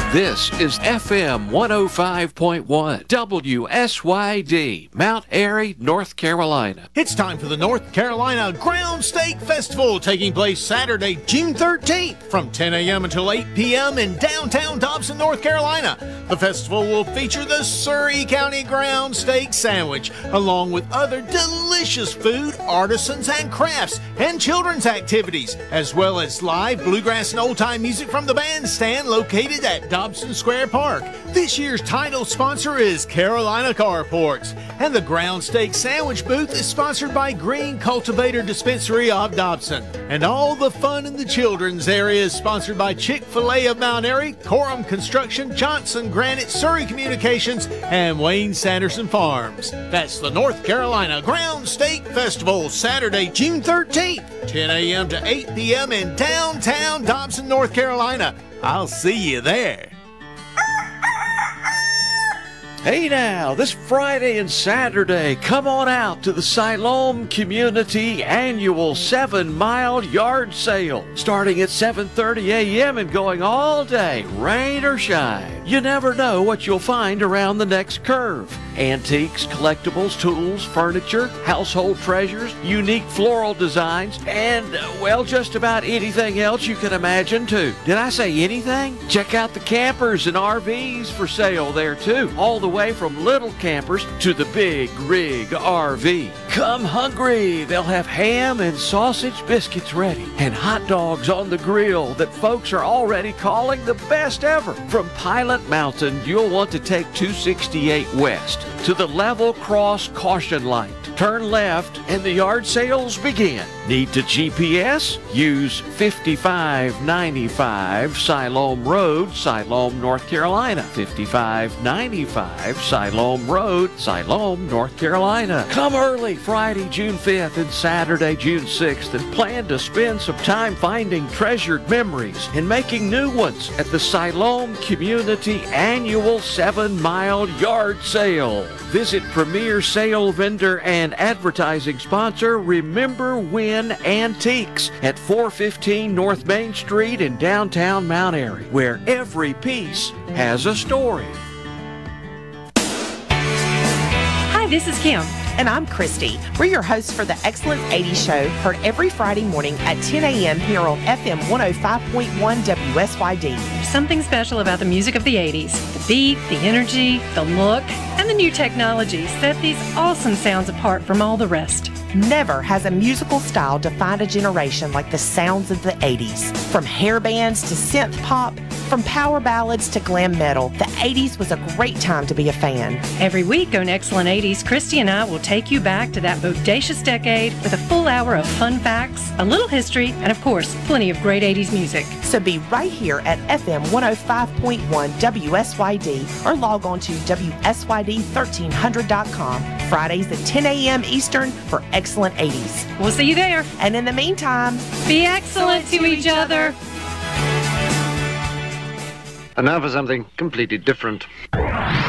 This is FM 105.1 WSYD, Mount Airy, North Carolina. It's time for the North Carolina Ground Steak Festival, taking place Saturday, June 13th from 10 a.m. until 8 p.m. in downtown Dobson, North Carolina. The festival will feature the Surry County Ground Steak Sandwich, along with other delicious food, artisans and crafts, and children's activities, as well as live bluegrass and old-time music from the bandstand located at Dobson Square Park. This year's title sponsor is Carolina Carports, and the Ground Steak Sandwich booth is sponsored by Green Cultivator Dispensary of Dobson. And all the fun in the children's area is sponsored by Chick-fil-A of Mount Airy, Coram Construction, Johnson Granite, Surry Communications, and Wayne Sanderson Farms. That's the North Carolina Ground Steak Festival, Saturday, June 13th, 10 a.m. to 8 p.m. in downtown Dobson, North Carolina. I'll see you there. Hey now, this Friday and Saturday, come on out to the Siloam Community Annual 7-Mile Yard Sale, starting at 7:30 a.m. and going all day, rain or shine. You never know what you'll find around the next curve. Antiques, collectibles, tools, furniture, household treasures, unique floral designs, and, well, just about anything else you can imagine, too. Did I say anything? Check out the campers and RVs for sale there, too, all the way from little campers to the big rig RV. Come hungry. They'll have ham and sausage biscuits ready and hot dogs on the grill that folks are already calling the best ever. From Pilot Mountain, you'll want to take 268 West to the level cross caution light. Turn left and the yard sales begin. Need to GPS? Use 5595 Siloam Road, Siloam, North Carolina. 5595 Siloam Road, Siloam, North Carolina. Come early Friday, June 5th and Saturday, June 6th, and plan to spend some time finding treasured memories and making new ones at the Siloam Community Annual 7-Mile Yard Sale. Visit premier sale vendor and advertising sponsor Remember When Antiques at 415 North Main Street in downtown Mount Airy, where every piece has a story. Hi, this is Kim. And I'm Christy. We're your hosts for the Excellent 80s Show, heard every Friday morning at 10 a.m. here on FM 105.1 WSYD. There's something special about the music of the 80s. The beat, the energy, the look, and the new technology set these awesome sounds apart from all the rest. Never has a musical style defined a generation like the sounds of the 80s. From hair bands to synth pop, from power ballads to glam metal, the 80s was a great time to be a fan. Every week on Excellent 80s, Christy and I will take you back to that bodacious decade with a full hour of fun facts, a little history, and of course, plenty of great 80s music. So be right here at FM 105.1 WSYD or log on to WSYD1300.com Fridays at 10 a.m. Eastern for Excellent 80s. We'll see you there. And in the meantime, be excellent to each other. And now for something completely different.